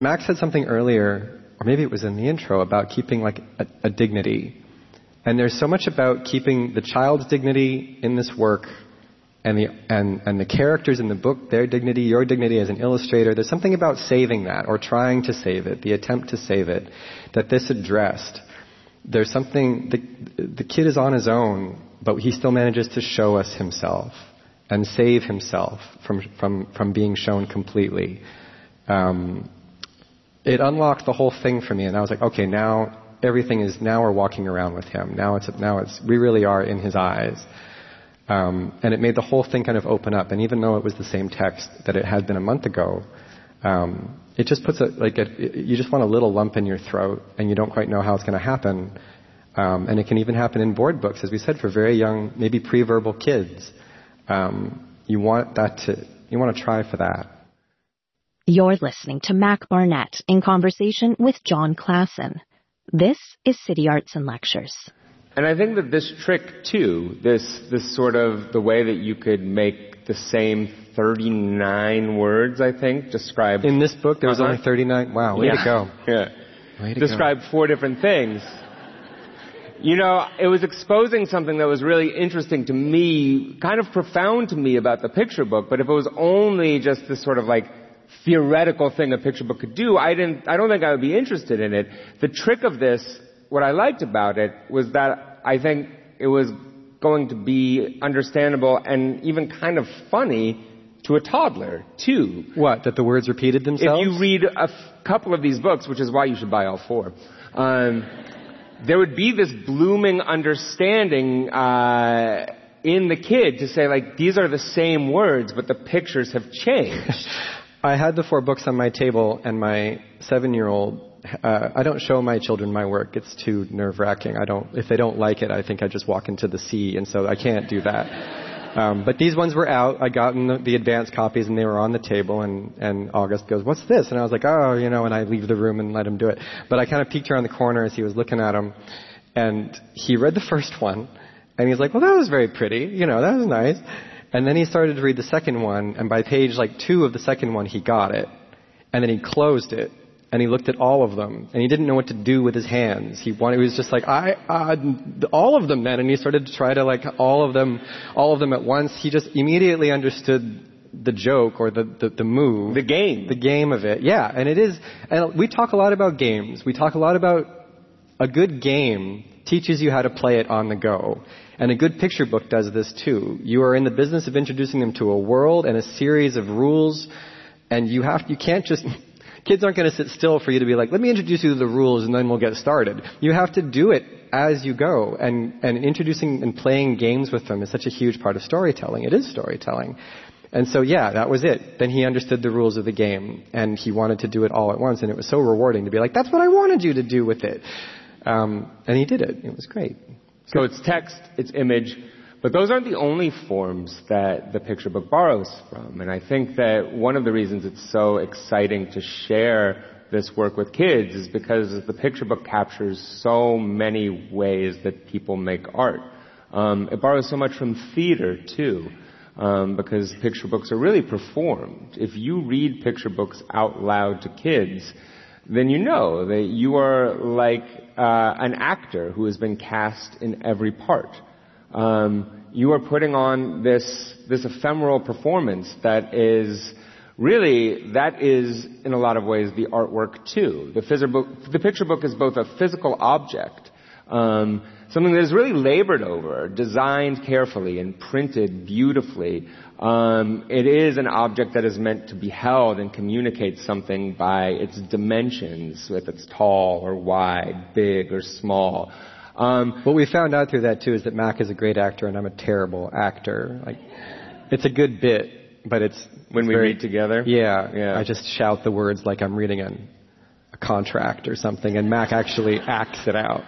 Max said something earlier, or maybe it was in the intro, about keeping like a dignity. And there's so much about keeping the child's dignity in this work and the characters in the book, their dignity, your dignity as an illustrator. There's something about saving that, or trying to save it, the attempt to save it, that this addressed. There's something, the kid is on his own, but he still manages to show us himself and save himself from being shown completely. It unlocked the whole thing for me, and I was like, okay, now we're walking around with him. Now we really are in his eyes. And it made the whole thing kind of open up. And even though it was the same text that it had been a month ago, it just puts you just want a little lump in your throat, and you don't quite know how it's going to happen. And it can even happen in board books, as we said, for very young, maybe pre-verbal kids. You want to try for that. You're listening to Mac Barnett in conversation with John Klassen. This is City Arts and Lectures. And I think that this trick, too, this sort of the way that you could make the same 39 words, I think, describe... In this book, there was only 39? Wow, way to go. Yeah. Way to describe go. 4 different things. You know, it was exposing something that was really interesting to me, kind of profound to me about the picture book, but if it was only just this sort of like theoretical thing a picture book could do, I don't think I would be interested in it. The trick of this, what I liked about it, was that I think it was going to be understandable and even kind of funny to a toddler, too. What, that the words repeated themselves? If you read a couple of these books, which is why you should buy all 4, there would be this blooming understanding in the kid to say, like, these are the same words, but the pictures have changed. I had the 4 books on my table, and my 7-year-old, I don't show my children my work. It's too nerve-wracking. If they don't like it, I think I just walk into the sea, and so I can't do that. But these ones were out. I got the advanced copies, and they were on the table, and August goes, "What's this?" And I was like, "Oh, and I leave the room and let him do it." But I kind of peeked around the corner as he was looking at them, and he read the first one, and he was like, "Well, that was very pretty. That was nice." And then he started to read the second one, and by page 2 of the second one, he got it. And then he closed it, and he looked at all of them, and he didn't know what to do with his hands. He was just like, all of them then, and he started to try to all of them at once. He just immediately understood the joke or the move. The game of it, yeah. And it is, and we talk a lot about games. We talk a lot about a good game teaches you how to play it on the go. And a good picture book does this too. You are in the business of introducing them to a world and a series of rules, and you can't just, kids aren't going to sit still for you to be like, let me introduce you to the rules and then we'll get started. You have to do it as you go, and introducing and playing games with them is such a huge part of storytelling. It is storytelling. And so, yeah, that was it. Then he understood the rules of the game, and he wanted to do it all at once, and it was so rewarding to be like, that's what I wanted you to do with it. And he did it. It was great. So it's text, it's image, but those aren't the only forms that the picture book borrows from. And I think that one of the reasons it's so exciting to share this work with kids is because the picture book captures so many ways that people make art. It borrows so much from theater, too, because picture books are really performed. If you read picture books out loud to kids, then you know that you are like an actor who has been cast in every part. You are putting on this ephemeral performance that is in a lot of ways the artwork too. The picture book is both a physical object, something that is really labored over, designed carefully and printed beautifully. It is an object that is meant to be held and communicate something by its dimensions, if it's tall or wide, big or small. What we found out through that too is that Mac is a great actor and I'm a terrible actor. It's a good bit, but when we read together. Yeah. I just shout the words like I'm reading a contract or something, and Mac actually acts it out.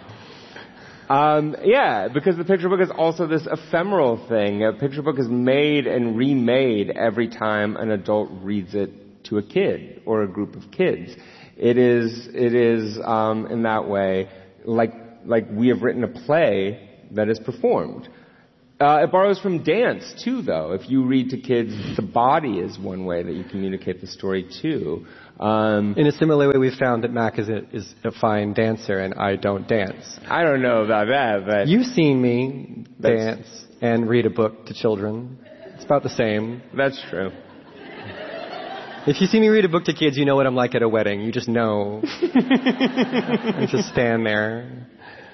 Because the picture book is also this ephemeral thing. A picture book is made and remade every time an adult reads it to a kid or a group of kids. It is in that way like we have written a play that is performed. It borrows from dance, too, though. If you read to kids, the body is one way that you communicate the story, too. In a similar way, we've found that Mac is a fine dancer, and I don't dance. I don't know about that, but... You've seen me dance and read a book to children. It's about the same. That's true. If you see me read a book to kids, you know what I'm like at a wedding. You just know. I just stand there.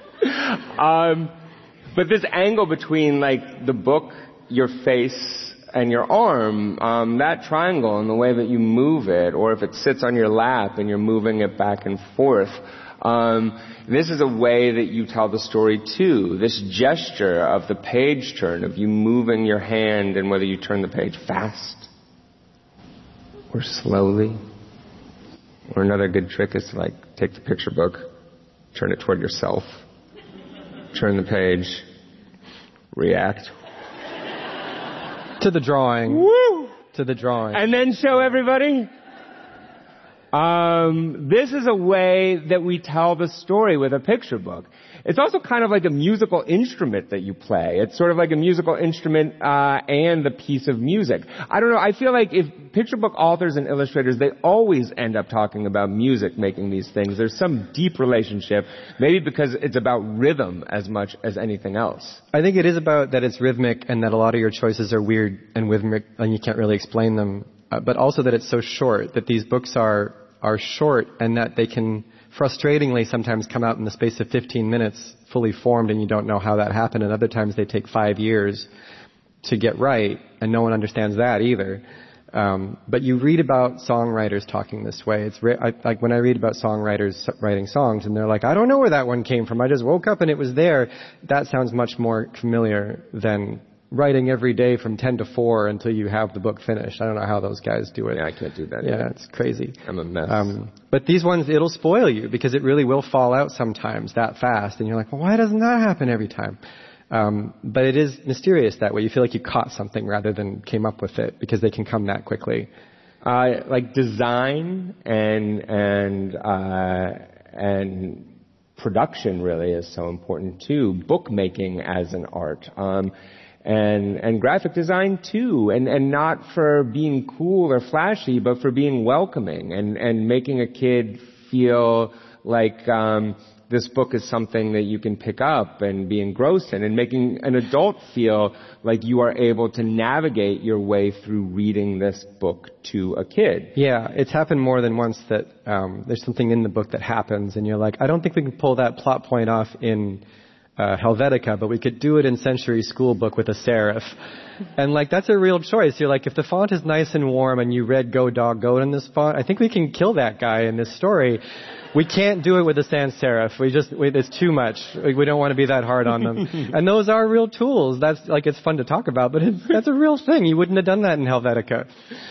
But this angle between, like, the book, your face, and your arm, that triangle and the way that you move it, or if it sits on your lap and you're moving it back and forth, this is a way that you tell the story, too. This gesture of the page turn, of you moving your hand and whether you turn the page fast or slowly. Or another good trick is to, like, take the picture book, turn it toward yourself, turn the page, react. To the drawing. Woo! To the drawing. And then show everybody. This is a way that we tell the story with a picture book. It's also kind of like a musical instrument that you play. It's sort of like a musical instrument and a piece of music. I don't know. I feel like if picture book authors and illustrators, they always end up talking about music making these things. There's some deep relationship, maybe because it's about rhythm as much as anything else. I think it is about that it's rhythmic and that a lot of your choices are weird and rhythmic and you can't really explain them. But also that it's so short, that these books are short and that they can frustratingly sometimes come out in the space of 15 minutes fully formed and you don't know how that happened, and other times they take 5 years to get right and no one understands that either. But you read about songwriters talking this way. Like when I read about songwriters writing songs and they're like, I don't know where that one came from. I just woke up and it was there. That sounds much more familiar than writing every day from 10 to 4 until you have the book finished. I don't know how those guys do it. Yeah, I can't do that. Yeah, it's crazy. I'm a mess. But these ones, it'll spoil you because it really will fall out sometimes that fast. And you're like, well, why doesn't that happen every time? But it is mysterious that way. You feel like you caught something rather than came up with it because they can come that quickly. Like design and production really is so important too. Bookmaking as an art. And graphic design too, and not for being cool or flashy, but for being welcoming and making a kid feel like this book is something that you can pick up and be engrossed in, and making an adult feel like you are able to navigate your way through reading this book to a kid. Yeah, it's happened more than once that there's something in the book that happens and you're like, I don't think we can pull that plot point off in Helvetica, but we could do it in Century School Book with a serif. And like, that's a real choice. You're like, if the font is nice and warm and you read Go Dog Go in this font, I think we can kill that guy in this story. We can't do it with a sans serif. It's too much. We don't want to be that hard on them. And those are real tools. That's like, it's fun to talk about, but that's a real thing. You wouldn't have done that in Helvetica.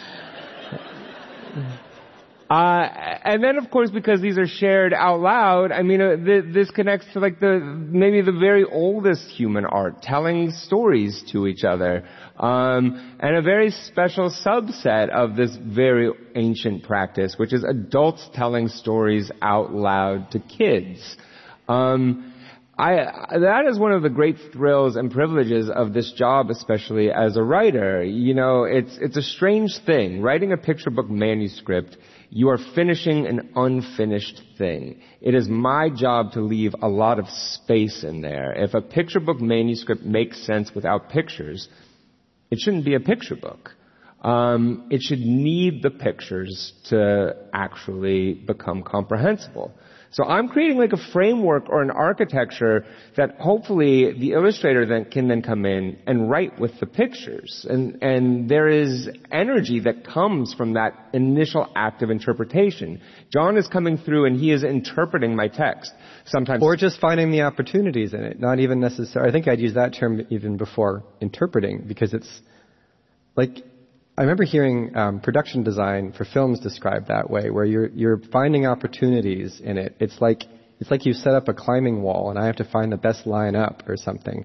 And then, of course, because these are shared out loud, I mean, this connects to like maybe the very oldest human art, telling stories to each other, and a very special subset of this very ancient practice, which is adults telling stories out loud to kids. That is one of the great thrills and privileges of this job, especially as a writer. You know, it's a strange thing. Writing a picture book manuscript, you are finishing an unfinished thing. It is my job to leave a lot of space in there. If a picture book manuscript makes sense without pictures, it shouldn't be a picture book. It should need the pictures to actually become comprehensible. So I'm creating like a framework or an architecture that hopefully the illustrator can then come in and write with the pictures. And there is energy that comes from that initial act of interpretation. John is coming through and he is interpreting my text. Sometimes. Or just finding the opportunities in it. Not even necessarily. I think I'd use that term even before interpreting, because it's like, I remember hearing production design for films described that way, where you're finding opportunities in it. It's like you set up a climbing wall, and I have to find the best line up or something.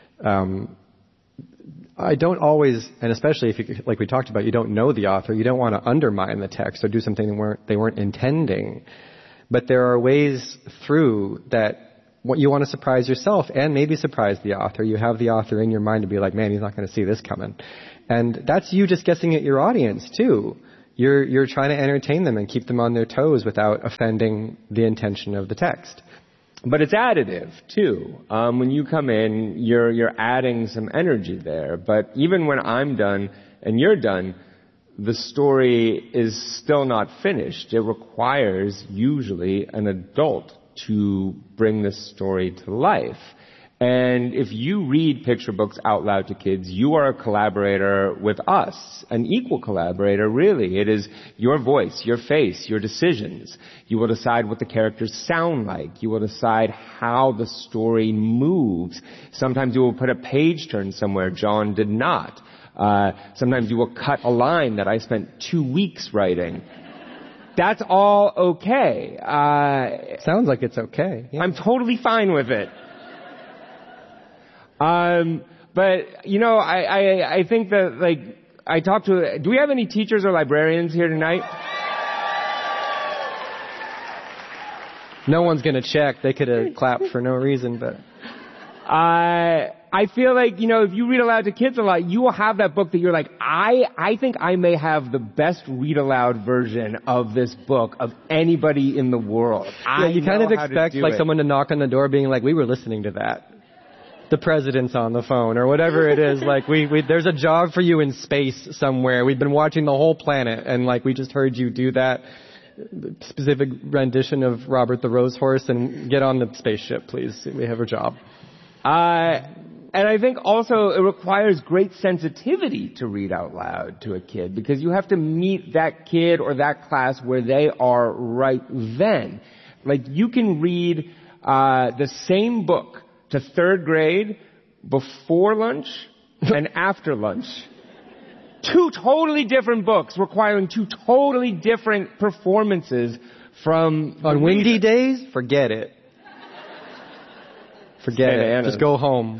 I don't always, and especially if you, like we talked about, you don't know the author, you don't want to undermine the text or do something they weren't intending. But there are ways through that you want to surprise yourself and maybe surprise the author. You have the author in your mind to be like, man, he's not going to see this coming. And that's you just guessing at your audience too. You're trying to entertain them and keep them on their toes without offending the intention of the text. But it's additive too. When you come in, you're adding some energy there. But even when I'm done and you're done, the story is still not finished. It requires usually an adult to bring this story to life. And if you read picture books out loud to kids, you are a collaborator with us, an equal collaborator, really. It is your voice, your face, your decisions. You will decide what the characters sound like. You will decide how the story moves. Sometimes you will put a page turn somewhere John did not. Sometimes you will cut a line that I spent 2 weeks writing. That's all okay. Sounds like it's okay. Yeah. I'm totally fine with it. But, you know, I think that, like, do we have any teachers or librarians here tonight? No one's going to check. They could have clapped for no reason, but... I feel like, you know, if you read aloud to kids a lot, you will have that book that you're like, I think I may have the best read aloud version of this book of anybody in the world. Yeah, you kind of expect like someone to knock on the door being like, we were listening to that. The president's on the phone or whatever it is. Like there's a job for you in space somewhere. We've been watching the whole planet and like we just heard you do that specific rendition of Robert the Rose Horse and get on the spaceship, please. We have a job. And I think also it requires great sensitivity to read out loud to a kid because you have to meet that kid or that class where they are right then. Like you can read the same book to third grade before lunch and after lunch. 2 totally different books requiring 2 totally different performances from... On windy days? Forget it. Forget it. Just go home.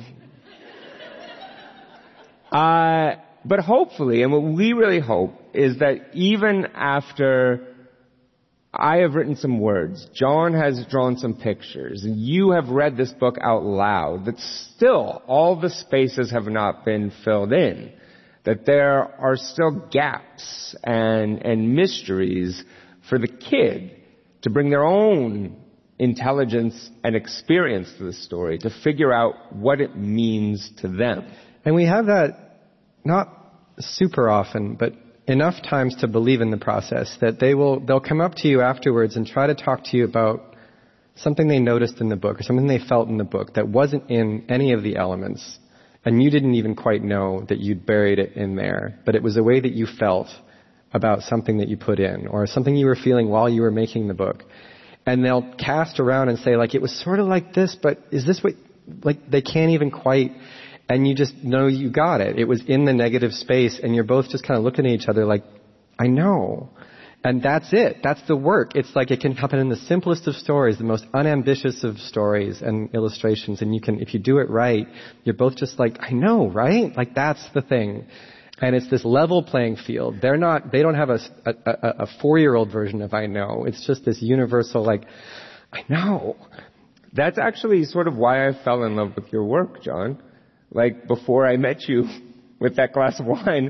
But hopefully, and what we really hope, is that even after I have written some words, John has drawn some pictures, and you have read this book out loud, that still all the spaces have not been filled in, that there are still gaps and mysteries for the kid to bring their own intelligence and experience to the story, to figure out what it means to them. And we have that not super often, but enough times to believe in the process that they'll come up to you afterwards and try to talk to you about something they noticed in the book or something they felt in the book that wasn't in any of the elements. And you didn't even quite know that you'd buried it in there, but it was a way that you felt about something that you put in or something you were feeling while you were making the book. And they'll cast around and say, like, it was sort of like this, but is this what, like, they can't even quite, and you just know you got it. It was in the negative space, and you're both just kind of looking at each other like, I know. And that's it. That's the work. It's like it can happen in the simplest of stories, the most unambitious of stories and illustrations, and you can, if you do it right, you're both just like, I know, right? Like, that's the thing. And it's this level playing field. They don't have a 4-year-old version of I know. It's just this universal, like, I know. That's actually sort of why I fell in love with your work, John. Like, before I met you with that glass of wine,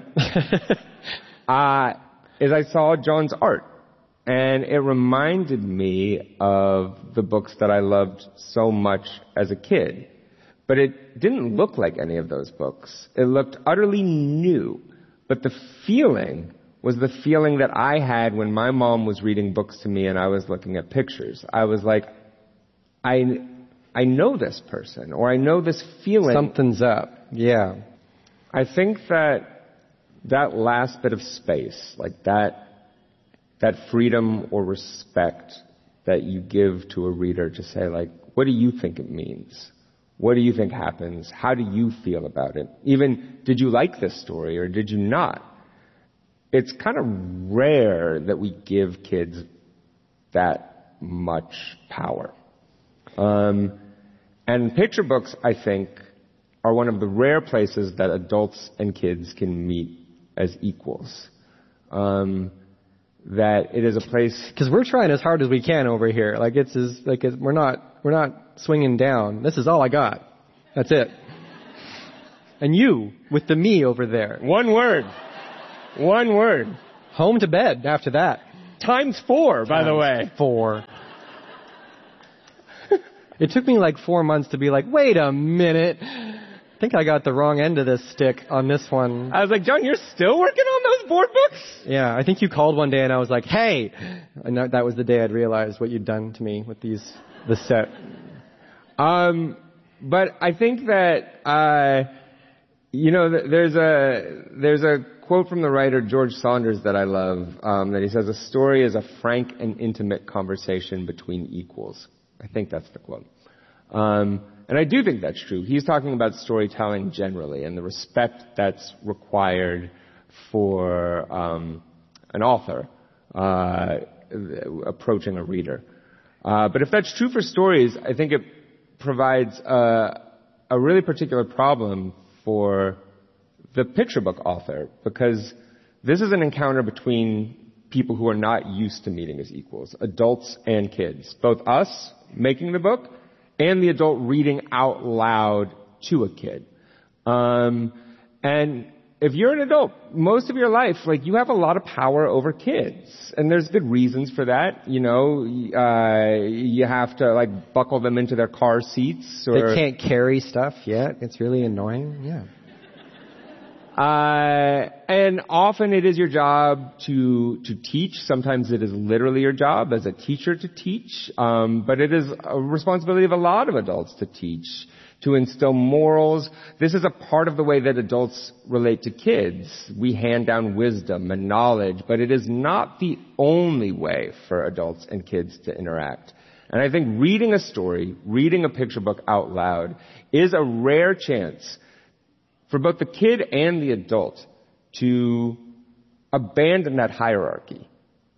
is I saw John's art. And it reminded me of the books that I loved so much as a kid. But it didn't look like any of those books. It looked utterly new. But the feeling was the feeling that I had when my mom was reading books to me and I was looking at pictures. I was like, I know this person, or I know this feeling. Something's up. Yeah. I think that last bit of space, like that freedom or respect that you give to a reader to say, like, what do you think it means? What do you think happens? How do you feel about it? Even, did you like this story or did you not? It's kind of rare that we give kids that much power. And picture books, I think, are one of the rare places that adults and kids can meet as equals. that it is a place. Because we're trying as hard as we can over here. We're not swinging down. This is all I got. That's it. And you, with the me over there. One word. Home to bed after that. Times 4, by the way. 4. It took me like 4 months to be like, wait a minute. I think I got the wrong end of this stick on this one. I was like, John, you're still working on those board books? Yeah, I think you called one day and I was like, hey! And that was the day I'd realized what you'd done to me with the set. But I think that, there's a quote from the writer George Saunders that I love, that he says, a story is a frank and intimate conversation between equals. I think that's the quote. And I do think that's true. He's talking about storytelling generally and the respect that's required for an author approaching a reader. But if that's true for stories, I think it provides a really particular problem for the picture book author, because this is an encounter between people who are not used to meeting as equals, adults and kids, both us making the book and the adult reading out loud to a kid. And if you're an adult, most of your life, you have a lot of power over kids. And there's good reasons for that. You have to, buckle them into their car seats. Or they can't carry stuff yet. It's really annoying. Yeah. And often it is your job to teach. Sometimes it is literally your job as a teacher to teach. But it is a responsibility of a lot of adults to teach, to instill morals. This is a part of the way that adults relate to kids. We hand down wisdom and knowledge, but it is not the only way for adults and kids to interact. And I think reading a story, reading a picture book out loud is a rare chance for both the kid and the adult to abandon that hierarchy,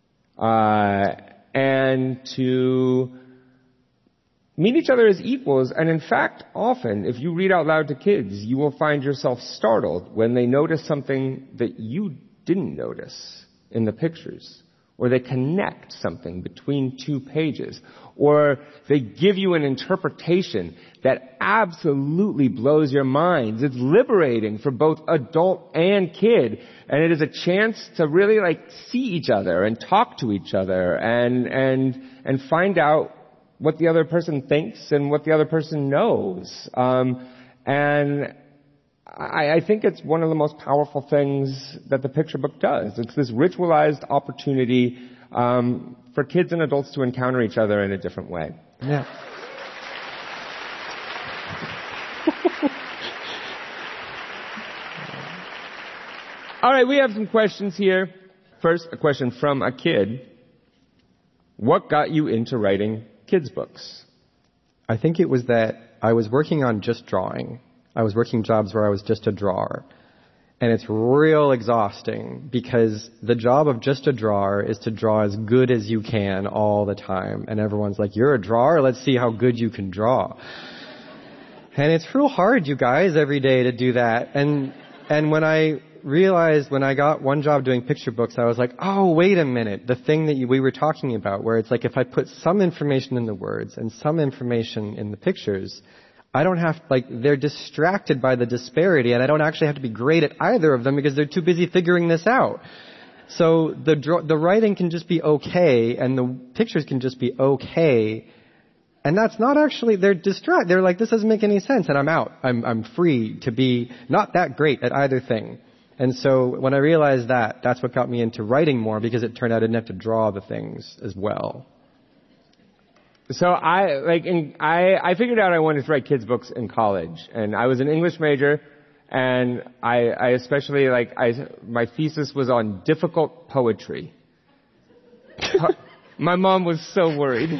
and to meet each other as equals. And in fact, often, if you read out loud to kids, you will find yourself startled when they notice something that you didn't notice in the pictures, or they connect something between 2 pages, or they give you an interpretation that absolutely blows your minds. It's liberating for both adult and kid, and it is a chance to really see each other and talk to each other and find out what the other person thinks and what the other person knows. And I think it's one of the most powerful things that the picture book does. It's this ritualized opportunity for kids and adults to encounter each other in a different way. Yeah. All right, we have some questions here. First, a question from a kid. What got you into writing kids' books? I think it was that I was working on just drawing. I was working jobs where I was just a drawer. And it's real exhausting because the job of just a drawer is to draw as good as you can all the time. And everyone's like, you're a drawer? Let's see how good you can draw. And it's real hard, you guys, every day to do that. And when I realized, when I got one job doing picture books, I was like, oh, wait a minute. The thing that we were talking about, where it's like if I put some information in the words and some information in the pictures, I don't have, they're distracted by the disparity, and I don't actually have to be great at either of them because they're too busy figuring this out. So the writing can just be okay, and the pictures can just be okay, and that's not actually, they're distracted. They're like, this doesn't make any sense, and I'm out. I'm free to be not that great at either thing. And so when I realized that, that's what got me into writing more, because it turned out I didn't have to draw the things as well. So I figured out I wanted to write kids' books in college, and I was an English major, and I especially my thesis was on difficult poetry. My mom was so worried.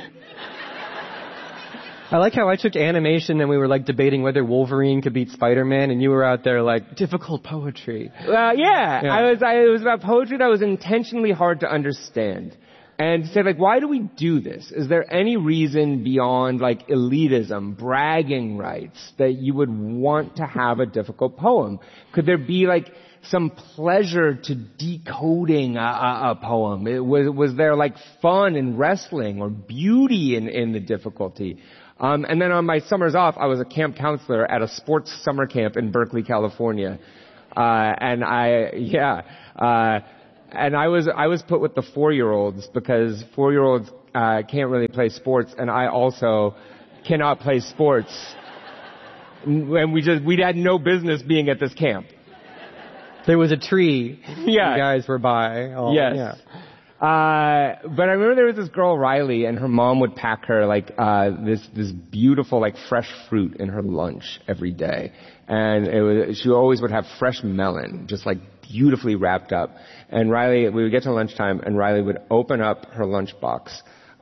I like how I took animation and we were debating whether Wolverine could beat Spider-Man, and you were out there difficult poetry. Yeah. It was about poetry that was intentionally hard to understand. And said, why do we do this? Is there any reason beyond, elitism, bragging rights, that you would want to have a difficult poem? Could there be, some pleasure to decoding a poem? Was there like fun in wrestling or beauty in the difficulty? And then on my summers off, I was a camp counselor at a sports summer camp in Berkeley, California. And I was put with the 4-year-olds because 4-year-olds can't really play sports, and I also cannot play sports. And we had no business being at this camp. There was a tree. Yeah. You guys were by. Yes. Yeah. But I remember there was this girl, Riley, and her mom would pack her like this beautiful like fresh fruit in her lunch every day. And she always would have fresh melon, just like beautifully wrapped up. And Riley, we would get to lunchtime, and Riley would open up her lunchbox,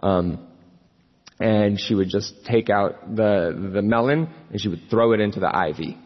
and she would just take out the melon, and she would throw it into the ivy.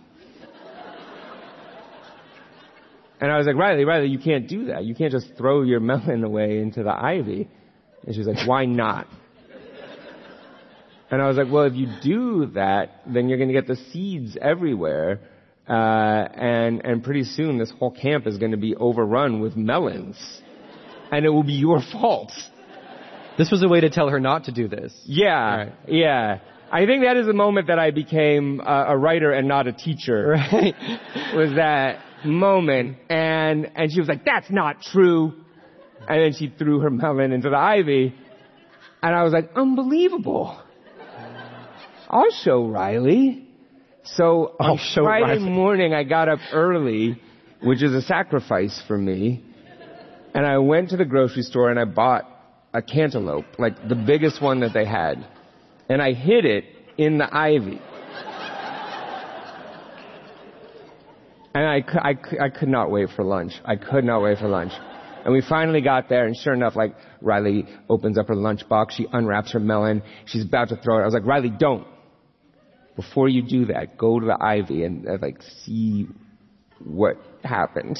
And I was like, Riley, you can't do that. You can't just throw your melon away into the ivy. And she was like, why not? And I was like, well, if you do that, then you're going to get the seeds everywhere. And pretty soon this whole camp is going to be overrun with melons. And it will be your fault. This was a way to tell her not to do this. Yeah, right. Yeah. I think that is the moment that I became a writer and not a teacher. Right. Was that moment. And she was like, that's not true. And then she threw her melon into the ivy. And I was like, unbelievable. I'll show Riley. So on Friday morning, I got up early, which is a sacrifice for me. And I went to the grocery store and I bought a cantaloupe, like the biggest one that they had. And I hid it in the ivy. And I could not wait for lunch. I could not wait for lunch. And we finally got there, and sure enough, like, Riley opens up her lunchbox, she unwraps her melon, she's about to throw it. I was like, Riley, don't. Before you do that, go to the ivy and like, see what happened.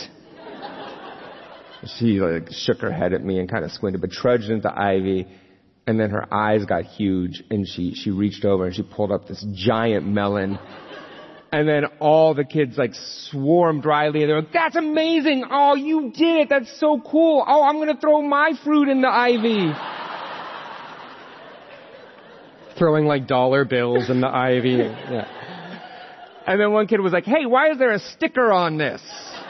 She like shook her head at me and kind of squinted, but trudged into the ivy, and then her eyes got huge, and she reached over and she pulled up this giant melon. And then all the kids like swarmed Riley, and they were like, that's amazing! Oh, you did it! That's so cool! Oh, I'm gonna throw my fruit in the ivy! Throwing like dollar bills in the ivy. Yeah. And then one kid was like, hey, why is there a sticker on this?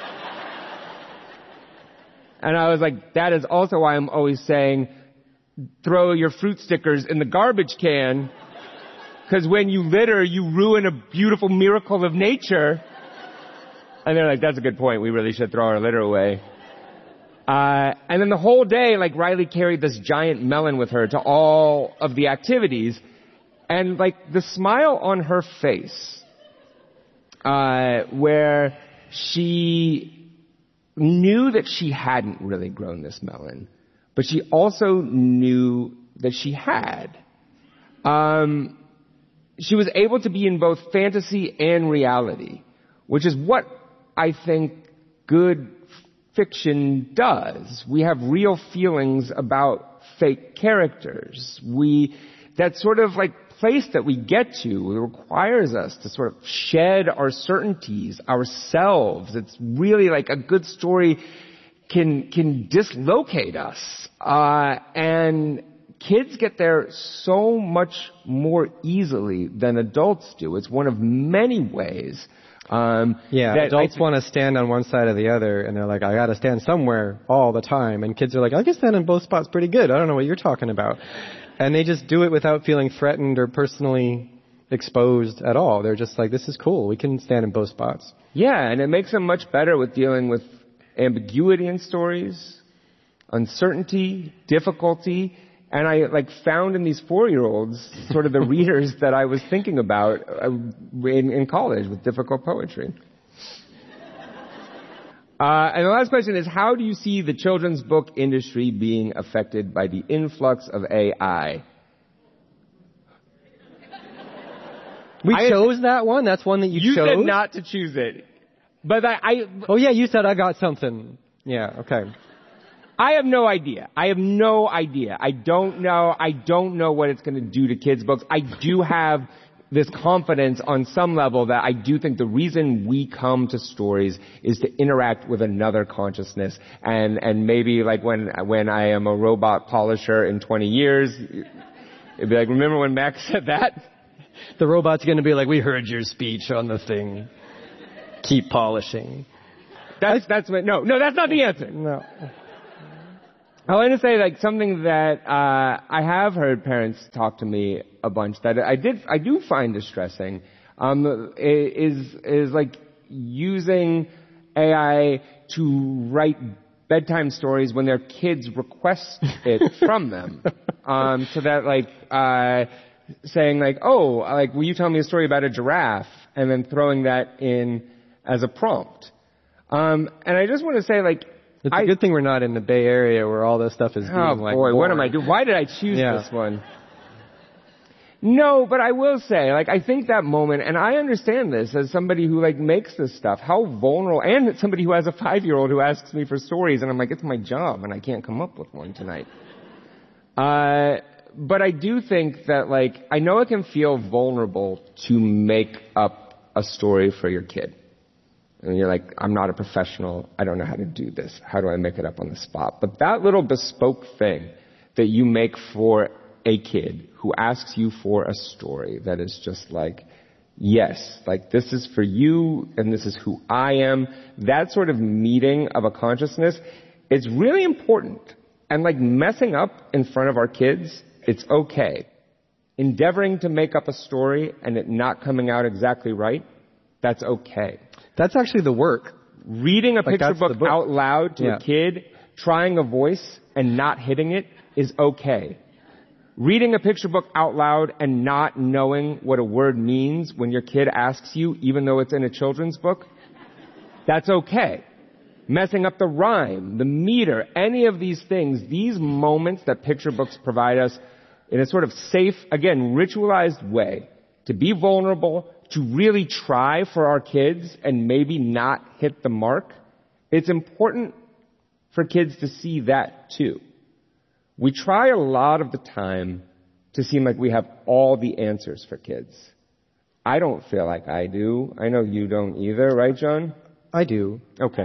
And I was like, that is also why I'm always saying, throw your fruit stickers in the garbage can. Because when you litter, you ruin a beautiful miracle of nature. And they're like, that's a good point. We really should throw our litter away. And then the whole day, like, Riley carried this giant melon with her to all of the activities. And, like, the smile on her face, where she knew that she hadn't really grown this melon, but she also knew that she had. She was able to be in both fantasy and reality, which is what I think good fiction does. We have real feelings about fake characters. That sort of like place that we get to requires us to sort of shed our certainties, ourselves. It's really like a good story can dislocate us. And kids get there so much more easily than adults do. It's one of many ways. Adults want to stand on one side or the other, and they're like, I got to stand somewhere all the time. And kids are like, I can stand in both spots pretty good. I don't know what you're talking about. And they just do it without feeling threatened or personally exposed at all. They're just like, this is cool. We can stand in both spots. Yeah, and it makes them much better with dealing with ambiguity in stories, uncertainty, difficulty. And I found in these 4-year-olds sort of the readers that I was thinking about in college with difficult poetry. And the last question is, how do you see the children's book industry being affected by the influx of AI? We chose that one? That's one that you chose? You said not to choose it. But Oh yeah, you said I got something. Yeah, okay. I have no idea. I don't know what it's going to do to kids' books. I do have this confidence on some level that I do think the reason we come to stories is to interact with another consciousness. And maybe like when I am a robot polisher in 20 years, it'd be like, remember when Max said that? The robot's going to be like, we heard your speech on the thing. Keep polishing. That's what, no, that's not the answer. No. I want to say like something that I have heard parents talk to me a bunch that I do find distressing is like using AI to write bedtime stories when their kids request it from them. So that like saying like, oh, like will you tell me a story about a giraffe, and then throwing that in as a prompt. And I just want to say like, it's a good thing we're not in the Bay Area where all this stuff is being like boy, born. what am I doing? Why did I choose this one? No, but I will say, like, I think that moment, and I understand this as somebody who, like, makes this stuff, how vulnerable, and somebody who has a 5-year-old who asks me for stories, and I'm like, it's my job, and I can't come up with one tonight. But I do think that, like, I know it can feel vulnerable to make up a story for your kid. And you're like, I'm not a professional. I don't know how to do this. How do I make it up on the spot? But that little bespoke thing that you make for a kid who asks you for a story that is just like, yes, like this is for you and this is who I am, that sort of meeting of a consciousness, it's really important. And like messing up in front of our kids, it's okay. Endeavoring to make up a story and it not coming out exactly right, that's okay. That's actually the work. Reading a picture book out loud to a kid, trying a voice and not hitting it is okay. Reading a picture book out loud and not knowing what a word means when your kid asks you, even though it's in a children's book, that's okay. Messing up the rhyme, the meter, any of these things, these moments that picture books provide us in a sort of safe, again, ritualized way to be vulnerable, to really try for our kids and maybe not hit the mark, it's important for kids to see that too. We try a lot of the time to seem like we have all the answers for kids. I don't feel like I do. I know you don't either, right, John? I do. Okay.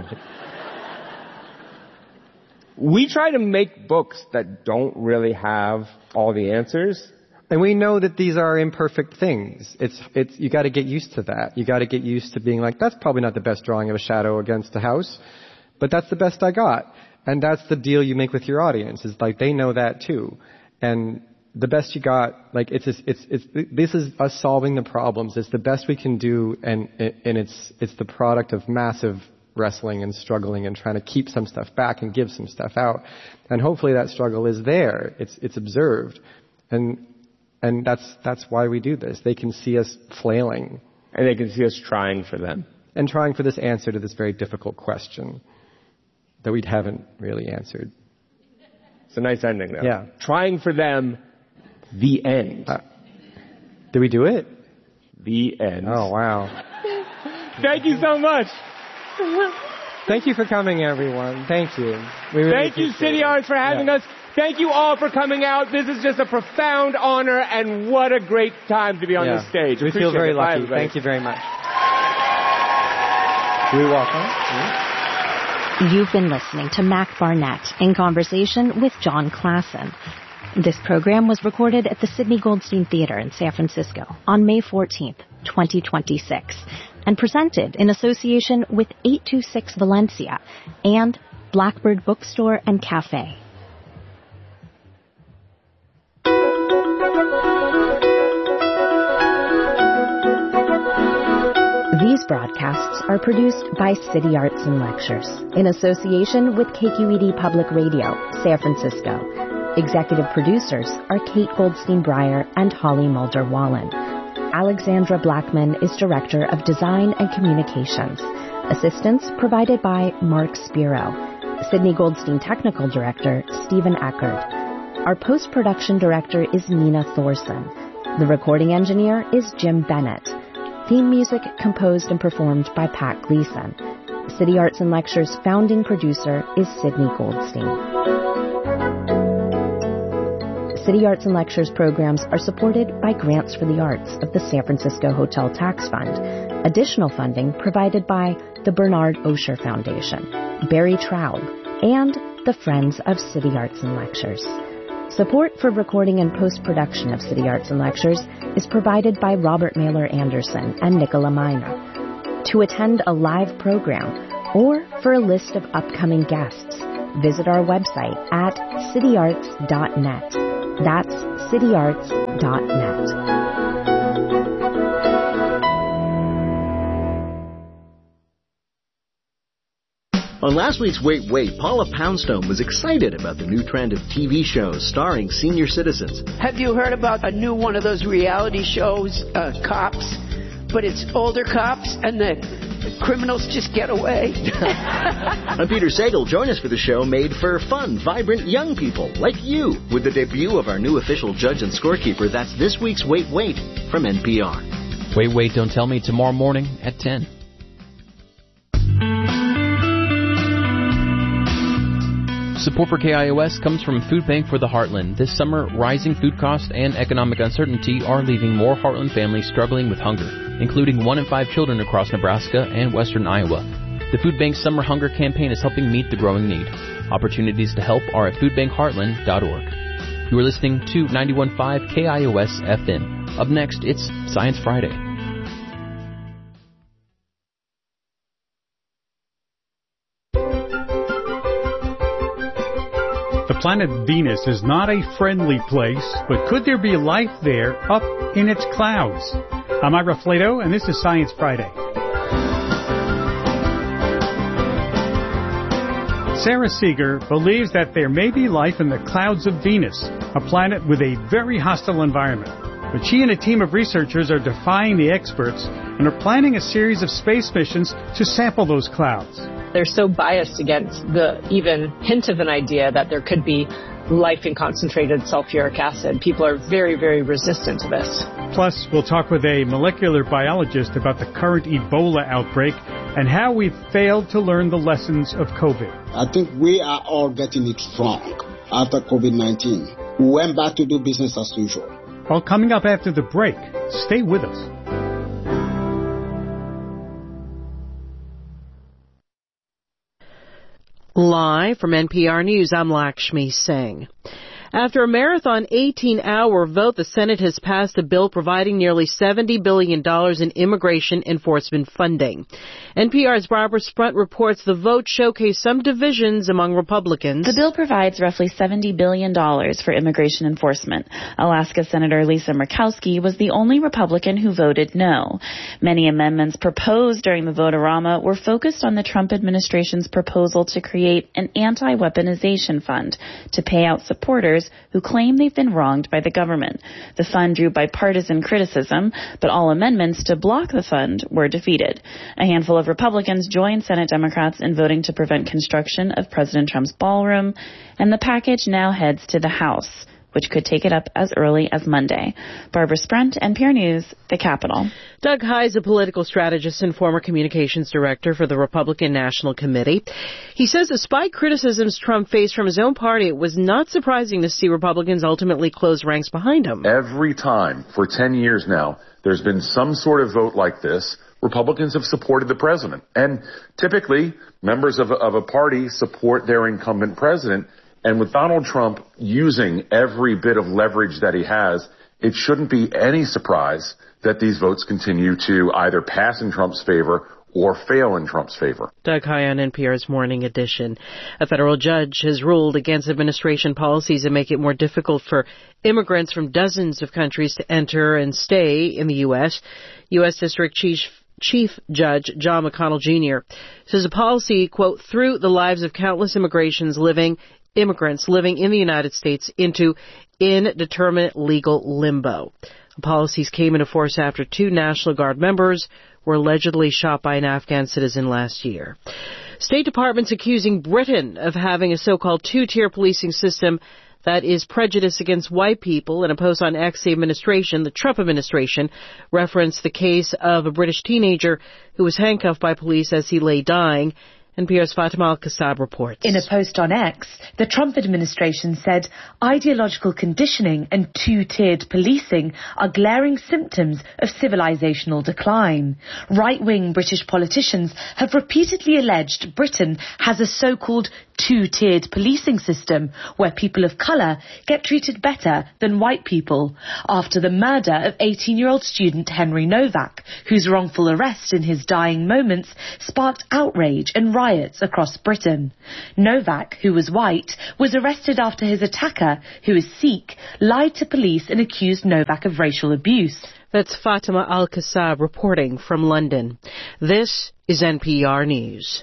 We try to make books that don't really have all the answers. And we know that these are imperfect things. You gotta get used to that. You gotta get used to being like, that's probably not the best drawing of a shadow against a house, but that's the best I got. And that's the deal you make with your audience, is like, they know that too. And the best you got, like, this is us solving the problems. It's the best we can do, and it's the product of massive wrestling and struggling and trying to keep some stuff back and give some stuff out. And hopefully that struggle is there. It's observed. And that's why we do this. They can see us flailing. And they can see us trying for them. And trying for this answer to this very difficult question that we haven't really answered. It's a nice ending, though. Yeah. Trying for them, the end. Did we do it? The end. Oh, wow. Thank you so much. Thank you for coming, everyone. Thank you. Thank you, City Arts, for having us. Thank you all for coming out. This is just a profound honor, and what a great time to be on this stage. We feel very lucky. Thank you very much. You're welcome. You've been listening to Mac Barnett in conversation with John Klassen. This program was recorded at the Sidney Goldstein Theater in San Francisco on May 14th, 2026, and presented in association with 826 Valencia and Blackbird Bookstore and Cafe. These broadcasts are produced by City Arts and Lectures in association with KQED Public Radio, San Francisco. Executive producers are Kate Goldstein Breyer and Holly Mulder-Wallen. Alexandra Blackman is Director of Design and Communications. Assistance provided by Mark Spiro. Sidney Goldstein Technical Director, Stephen Eckert. Our post-production director is Nina Thorson. The recording engineer is Jim Bennett. Theme music composed and performed by Pat Gleason. City Arts and Lectures founding producer is Sidney Goldstein. City Arts and Lectures programs are supported by grants for the arts of the San Francisco Hotel Tax Fund. Additional funding provided by the Bernard Osher Foundation, Barry Traub, and the Friends of City Arts and Lectures. Support for recording and post-production of City Arts and Lectures is provided by Robert Mailer Anderson and Nicola Minor. To attend a live program or for a list of upcoming guests, visit our website at cityarts.net. That's cityarts.net. On last week's Wait, Wait, Paula Poundstone was excited about the new trend of TV shows starring senior citizens. Have you heard about a new one of those reality shows, Cops? But it's older cops and the criminals just get away. I'm Peter Sagal. Join us for the show made for fun, vibrant young people like you with the debut of our new official judge and scorekeeper. That's this week's Wait, Wait from NPR. Wait, Wait, Don't Tell Me tomorrow morning at 10. Support for KIOS comes from Food Bank for the Heartland. This summer, rising food costs and economic uncertainty are leaving more Heartland families struggling with hunger, including 1 in 5 children across Nebraska and western Iowa. The Food Bank's Summer Hunger Campaign is helping meet the growing need. Opportunities to help are at foodbankheartland.org. You are listening to 91.5 KIOS FM. Up next, it's Science Friday. The planet Venus is not a friendly place, but could there be life there up in its clouds? I'm Ira Flato, and this is Science Friday. Sarah Seeger believes that there may be life in the clouds of Venus, a planet with a very hostile environment. But she and a team of researchers are defying the experts and are planning a series of space missions to sample those clouds. They're so biased against the even hint of an idea that there could be life in concentrated sulfuric acid. People are very, very resistant to this. Plus, we'll talk with a molecular biologist about the current Ebola outbreak and how we've failed to learn the lessons of COVID. I think we are all getting it wrong after COVID-19. We went back to do business as usual. All coming up after the break. Stay with us. Live from NPR News, I'm Lakshmi Singh. After a marathon 18-hour vote, the Senate has passed a bill providing nearly $70 billion in immigration enforcement funding. NPR's Barbara Sprunt reports the vote showcased some divisions among Republicans. The bill provides roughly $70 billion for immigration enforcement. Alaska Senator Lisa Murkowski was the only Republican who voted no. Many amendments proposed during the vote-a-rama were focused on the Trump administration's proposal to create an anti-weaponization fund to pay out supporters who claim they've been wronged by the government. The fund drew bipartisan criticism, but all amendments to block the fund were defeated. A handful of Republicans joined Senate Democrats in voting to prevent construction of President Trump's ballroom, and the package now heads to the House, which could take it up as early as Monday. Barbara Sprunt, NPR News, the Capitol. Doug Heye is a political strategist and former communications director for the Republican National Committee. He says despite criticisms Trump faced from his own party, it was not surprising to see Republicans ultimately close ranks behind him. Every time for 10 years now, there's been some sort of vote like this. Republicans have supported the president. And typically, members of a party support their incumbent president. And with Donald Trump using every bit of leverage that he has, it shouldn't be any surprise that these votes continue to either pass in Trump's favor or fail in Trump's favor. Doug Heye on NPR's Morning Edition. A federal judge has ruled against administration policies that make it more difficult for immigrants from dozens of countries to enter and stay in the U.S. U.S. District Chief Judge John McConnell Jr. says a policy, quote, threw the lives of countless immigrants living in the United States into indeterminate legal limbo. The policies came into force after 2 National Guard members were allegedly shot by an Afghan citizen last year. State Department's accusing Britain of having a so-called 2-tier policing system that is prejudiced against white people. In a post on X, the Trump administration, referenced the case of a British teenager who was handcuffed by police as he lay dying NPR's Fatima Al-Kassab reports. In a post on X, the Trump administration said ideological conditioning and two-tiered policing are glaring symptoms of civilizational decline. Right-wing British politicians have repeatedly alleged Britain has a so-called two-tiered policing system where people of colour get treated better than white people after the murder of 18-year-old student Henry Novak, whose wrongful arrest in his dying moments sparked outrage and riots across Britain. Novak, who was white, was arrested after his attacker, who is Sikh, lied to police and accused Novak of racial abuse. That's Fatima Al-Kassab reporting from London. This is NPR News.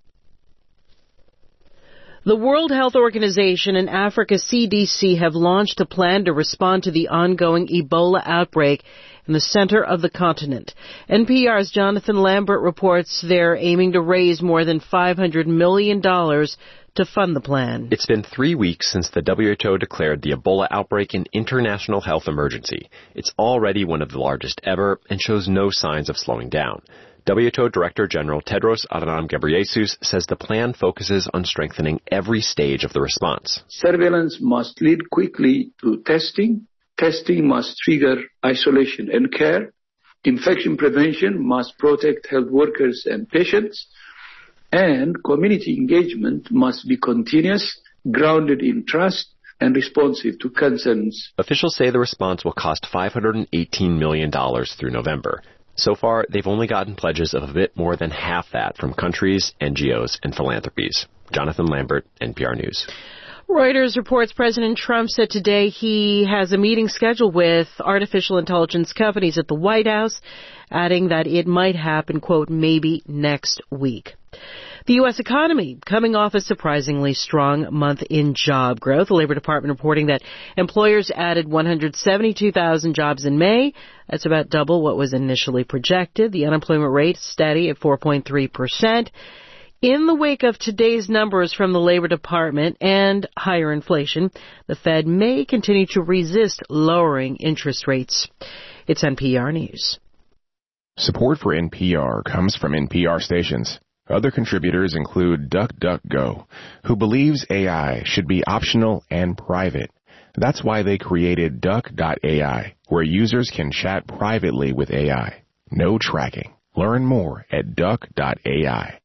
The World Health Organization and Africa CDC have launched a plan to respond to the ongoing Ebola outbreak in the center of the continent. NPR's Jonathan Lambert reports they're aiming to raise more than $500 million to fund the plan. It's been 3 weeks since the WHO declared the Ebola outbreak an international health emergency. It's already one of the largest ever and shows no signs of slowing down. WHO Director General Tedros Adhanom Ghebreyesus says the plan focuses on strengthening every stage of the response. Surveillance must lead quickly to testing. Testing must trigger isolation and care. Infection prevention must protect health workers and patients. And community engagement must be continuous, grounded in trust, and responsive to concerns. Officials say the response will cost $518 million through November. So far, they've only gotten pledges of a bit more than half that from countries, NGOs, and philanthropies. Jonathan Lambert, NPR News. Reuters reports President Trump said today he has a meeting scheduled with artificial intelligence companies at the White House, adding that it might happen, quote, maybe next week. The U.S. economy coming off a surprisingly strong month in job growth. The Labor Department reporting that employers added 172,000 jobs in May. That's about double what was initially projected. The unemployment rate steady at 4.3%. In the wake of today's numbers from the Labor Department and higher inflation, the Fed may continue to resist lowering interest rates. It's NPR News. Support for NPR comes from NPR stations. Other contributors include DuckDuckGo, who believes AI should be optional and private. That's why they created Duck.ai, where users can chat privately with AI. No tracking. Learn more at Duck.ai.